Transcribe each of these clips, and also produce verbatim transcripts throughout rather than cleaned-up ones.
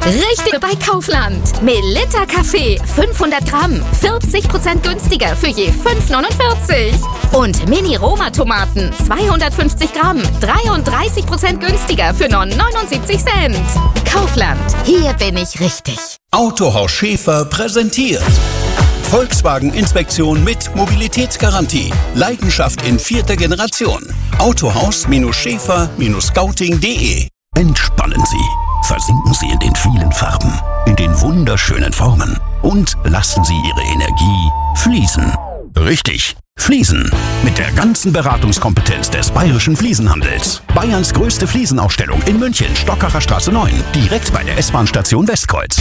Richtig bei Kaufland. Melitta Kaffee fünfhundert Gramm, vierzig Prozent günstiger für je fünf neunundvierzig. Und Mini Roma Tomaten zweihundertfünfzig Gramm, dreiunddreißig Prozent günstiger für nur neunundsiebzig Cent. Kaufland, hier bin ich richtig. Autohaus Schäfer präsentiert Volkswagen-Inspektion mit Mobilitätsgarantie. Leidenschaft in vierter Generation. Autohaus Schäfer Scouting punkt de. Entspannen Sie. Versinken Sie in den vielen Farben, in den wunderschönen Formen und lassen Sie Ihre Energie fließen. Richtig, fließen. Mit der ganzen Beratungskompetenz des Bayerischen Fliesenhandels. Bayerns größte Fliesenausstellung in München, Stockacher Straße neun, direkt bei der S-Bahn-Station Westkreuz.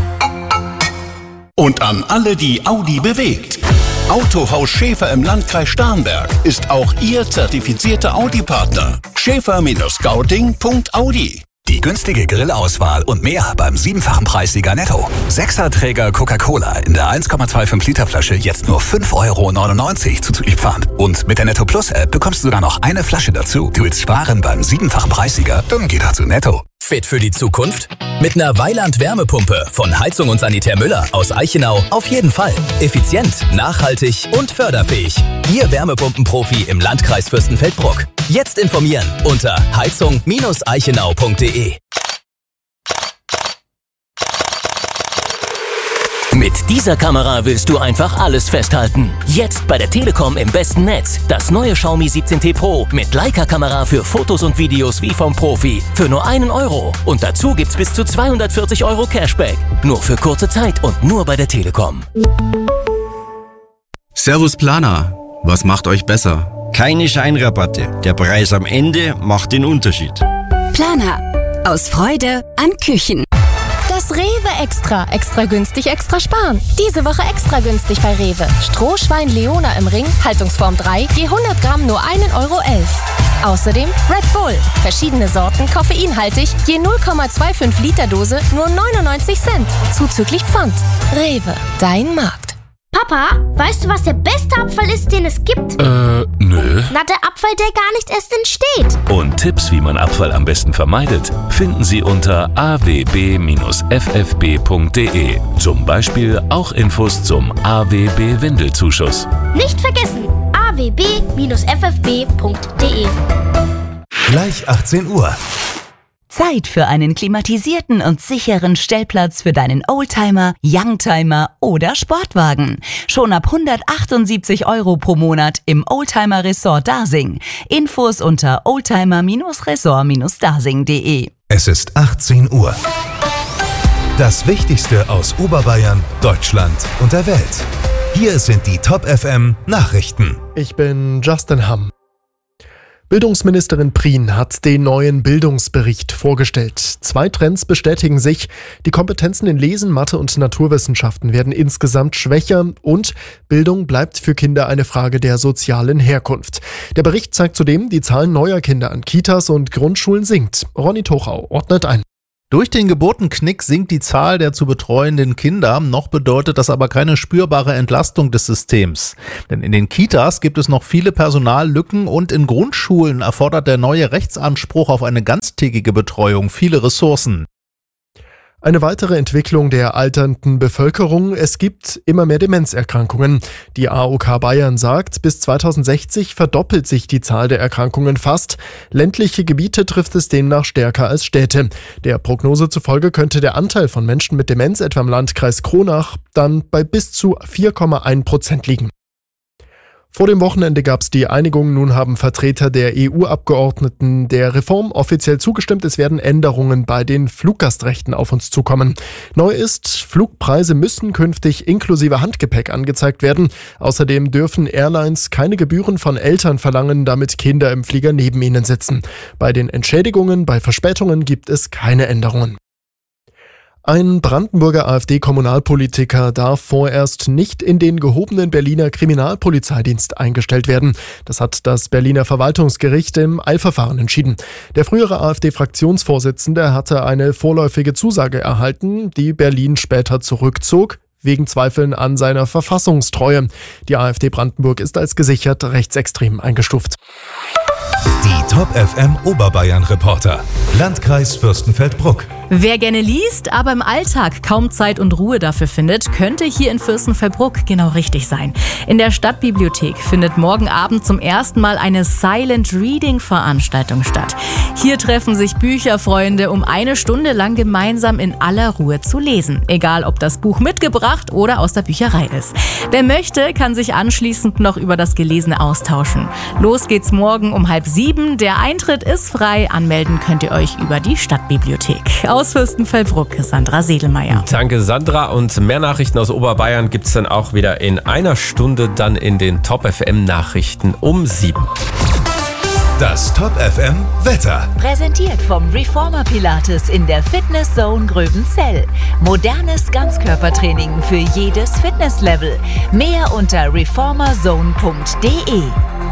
Und an alle, die Audi bewegt. Autohaus Schäfer im Landkreis Starnberg ist auch Ihr zertifizierter Audi-Partner. Schäfer Scouting punkt audi. Die günstige Grillauswahl und mehr beim siebenfachen Preissieger Netto. Sechserträger Coca-Cola in der eins Komma fünfundzwanzig Liter Flasche jetzt nur fünf Euro neunundneunzig zuzüglich Pfand. Und mit der Netto Plus App bekommst du sogar noch eine Flasche dazu. Du willst sparen beim siebenfachen Preissieger? Dann geh da zu Netto. Fit für die Zukunft? Mit einer Weiland-Wärmepumpe von Heizung und Sanitär Müller aus Eichenau auf jeden Fall. Effizient, nachhaltig und förderfähig. Ihr Wärmepumpenprofi im Landkreis Fürstenfeldbruck. Jetzt informieren unter heizung Bindestrich eichenau punkt de. Mit dieser Kamera willst du einfach alles festhalten. Jetzt bei der Telekom im besten Netz. Das neue Xiaomi siebzehn T Pro mit Leica-Kamera für Fotos und Videos wie vom Profi. Für nur einen Euro. Und dazu gibt's bis zu zweihundertvierzig Euro Cashback. Nur für kurze Zeit und nur bei der Telekom. Servus Planer. Was macht euch besser? Keine Scheinrabatte. Der Preis am Ende macht den Unterschied. Planer. Aus Freude an Küchen. Das Rewe Extra. Extra günstig, extra sparen. Diese Woche extra günstig bei Rewe. Strohschwein Leona im Ring, Haltungsform drei, je hundert Gramm nur ein Euro elf. Außerdem Red Bull. Verschiedene Sorten, koffeinhaltig, je null Komma fünfundzwanzig Liter Dose, nur neunundneunzig Cent. Zuzüglich Pfand. Rewe, dein Markt. Papa, weißt du, was der beste Abfall ist, den es gibt? Äh, nö. Na, der Abfall, der gar nicht erst entsteht. Und Tipps, wie man Abfall am besten vermeidet, finden Sie unter a w b Bindestrich f f b punkt de. Zum Beispiel auch Infos zum A W B-Windelzuschuss. Nicht vergessen, a w b Bindestrich f f b punkt de. Gleich achtzehn Uhr. Zeit für einen klimatisierten und sicheren Stellplatz für deinen Oldtimer, Youngtimer oder Sportwagen. Schon ab hundertachtundsiebzig Euro pro Monat im Oldtimer Resort Dasing. Infos unter oldtimer Resort Dasing punkt de. Es ist achtzehn Uhr. Das Wichtigste aus Oberbayern, Deutschland und der Welt. Hier sind die Top F M Nachrichten. Ich bin Justin Hamm. Bildungsministerin Prien hat den neuen Bildungsbericht vorgestellt. Zwei Trends bestätigen sich. Die Kompetenzen in Lesen, Mathe und Naturwissenschaften werden insgesamt schwächer und Bildung bleibt für Kinder eine Frage der sozialen Herkunft. Der Bericht zeigt zudem, die Zahl neuer Kinder an Kitas und Grundschulen sinkt. Ronny Tochau ordnet ein. Durch den Geburtenknick sinkt die Zahl der zu betreuenden Kinder, noch bedeutet das aber keine spürbare Entlastung des Systems. Denn in den Kitas gibt es noch viele Personallücken und in Grundschulen erfordert der neue Rechtsanspruch auf eine ganztägige Betreuung viele Ressourcen. Eine weitere Entwicklung der alternden Bevölkerung. Es gibt immer mehr Demenzerkrankungen. Die A O K Bayern sagt, bis zweitausendsechzig verdoppelt sich die Zahl der Erkrankungen fast. Ländliche Gebiete trifft es demnach stärker als Städte. Der Prognose zufolge könnte der Anteil von Menschen mit Demenz etwa im Landkreis Kronach dann bei bis zu vier Komma eins Prozent liegen. Vor dem Wochenende gab es die Einigung. Nun haben Vertreter der E U-Abgeordneten der Reform offiziell zugestimmt. Es werden Änderungen bei den Fluggastrechten auf uns zukommen. Neu ist, Flugpreise müssen künftig inklusive Handgepäck angezeigt werden. Außerdem dürfen Airlines keine Gebühren von Eltern verlangen, damit Kinder im Flieger neben ihnen sitzen. Bei den Entschädigungen bei Verspätungen gibt es keine Änderungen. Ein Brandenburger AfD-Kommunalpolitiker darf vorerst nicht in den gehobenen Berliner Kriminalpolizeidienst eingestellt werden. Das hat das Berliner Verwaltungsgericht im Eilverfahren entschieden. Der frühere AfD-Fraktionsvorsitzende hatte eine vorläufige Zusage erhalten, die Berlin später zurückzog, wegen Zweifeln an seiner Verfassungstreue. Die AfD Brandenburg ist als gesichert rechtsextrem eingestuft. Die Top F M Oberbayern Reporter. Landkreis Fürstenfeldbruck. Wer gerne liest, aber im Alltag kaum Zeit und Ruhe dafür findet, könnte hier in Fürstenfeldbruck genau richtig sein. In der Stadtbibliothek findet morgen Abend zum ersten Mal eine Silent Reading Veranstaltung statt. Hier treffen sich Bücherfreunde, um eine Stunde lang gemeinsam in aller Ruhe zu lesen. Egal, ob das Buch mitgebracht oder aus der Bücherei ist. Wer möchte, kann sich anschließend noch über das Gelesene austauschen. Los geht's morgen um halb sieben. Der Eintritt ist frei. Anmelden könnt ihr euch über die Stadtbibliothek. Aus Fürstenfeldbruck, Sandra Sedelmeier. Danke, Sandra. Und mehr Nachrichten aus Oberbayern gibt es dann auch wieder in einer Stunde dann in den Top F M Nachrichten um sieben. Das Top F M Wetter. Präsentiert vom Reformer Pilates in der Fitness Zone Gröbenzell. Modernes Ganzkörpertraining für jedes Fitnesslevel. Mehr unter reformerzone punkt de.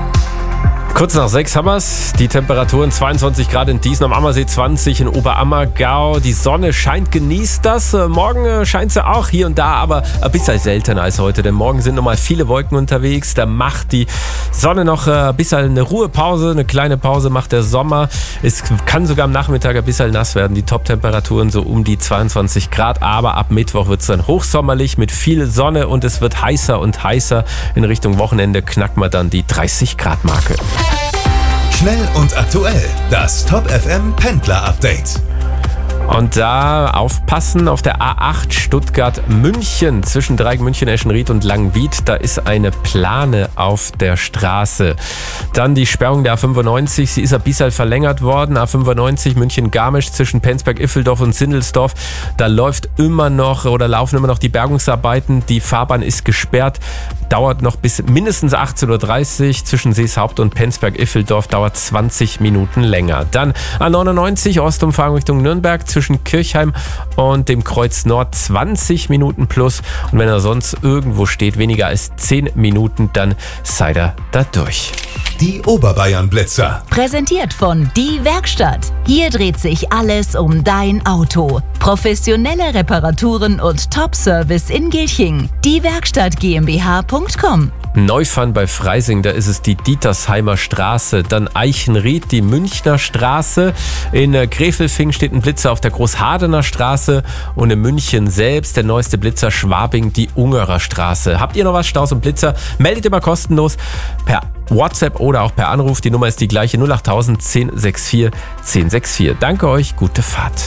Kurz nach sechs haben wir's. Die Temperaturen zweiundzwanzig Grad in Diesen am Ammersee, zwanzig in Oberammergau. Die Sonne scheint, genießt das. Morgen scheint sie auch hier und da, aber ein bisschen seltener als heute. Denn morgen sind nochmal viele Wolken unterwegs. Da macht die Sonne noch ein bisschen eine Ruhepause, eine kleine Pause macht der Sommer. Es kann sogar am Nachmittag ein bisschen nass werden. Die Top-Temperaturen so um die zweiundzwanzig Grad. Aber ab Mittwoch wird es dann hochsommerlich mit viel Sonne und es wird heißer und heißer. In Richtung Wochenende knackt man dann die dreißig Grad Marke. Schnell und aktuell, das Top F M Pendler Update. Und da aufpassen auf der A acht Stuttgart-München zwischen Dreieck München-Eschenried und Langwied. Da ist eine Plane auf der Straße. Dann die Sperrung der A fünfundneunzig. Sie ist ein bisschen verlängert worden. A fünfundneunzig München-Garmisch zwischen Penzberg-Iffeldorf und Sindelsdorf. Da läuft immer noch oder laufen immer noch die Bergungsarbeiten. Die Fahrbahn ist gesperrt. Dauert noch bis mindestens achtzehn Uhr dreißig. Zwischen Seeshaupt und Penzberg-Iffeldorf dauert zwanzig Minuten länger. Dann A neunundneunzig Ostumfahrung Richtung Nürnberg zwischen Kirchheim und dem Kreuz Nord zwanzig Minuten plus. Und wenn er sonst irgendwo steht, weniger als zehn Minuten, dann seid ihr da durch. Die Oberbayern-Blitzer. Präsentiert von Die Werkstatt. Hier dreht sich alles um dein Auto. Professionelle Reparaturen und Top-Service in Gilching. Die Werkstatt GmbH punkt com. Neufahren bei Freising, da ist es die Dietersheimer Straße, dann Eichenried, die Münchner Straße, in Gräfelfing steht ein Blitzer auf der Großhardener Straße und in München selbst der neueste Blitzer Schwabing, die Ungerer Straße. Habt ihr noch was, Staus und Blitzer? Meldet immer kostenlos per WhatsApp oder auch per Anruf. Die Nummer ist die gleiche null achttausend zehn sechs vier zehn sechs vier. Danke euch, gute Fahrt.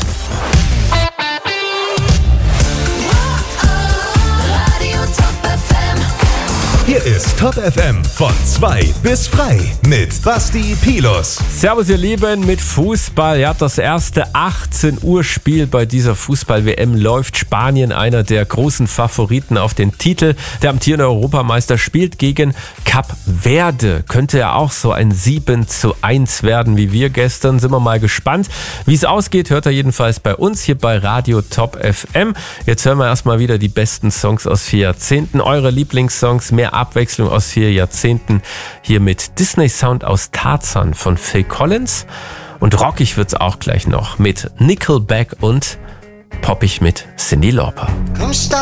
Hier ist Top F M von zwei bis frei mit Basti Pilus. Servus ihr Lieben, mit Fußball. Ja, das erste achtzehn Uhr Spiel bei dieser Fußball-W M läuft. Spanien, einer der großen Favoriten auf den Titel. Der amtierende Europameister spielt gegen Kap Verde. Könnte ja auch so ein sieben zu eins werden wie wir gestern. Sind wir mal gespannt. Wie es ausgeht, hört er jedenfalls bei uns hier bei Radio Top F M. Jetzt hören wir erstmal wieder die besten Songs aus vier Jahrzehnten. Eure Lieblingssongs, mehr Abwechslung aus vier Jahrzehnten. Hier mit Disney Sound aus Tarzan von Phil Collins. Und rockig wird's auch gleich noch mit Nickelback und poppig mit Cyndi Lauper.